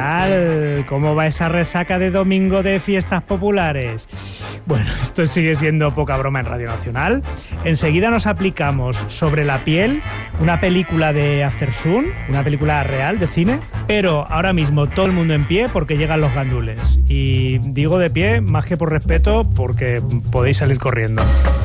tal? ¿Cómo va esa resaca de domingo de fiestas populares? Bueno, esto sigue siendo poca broma en Radio Nacional. Enseguida nos aplicamos Sobre la piel, una película de Aftersun, una película real de cine, pero ahora mismo todo el mundo en pie porque llegan los gandules. Y digo de pie más que por respeto porque podéis salir corriendo.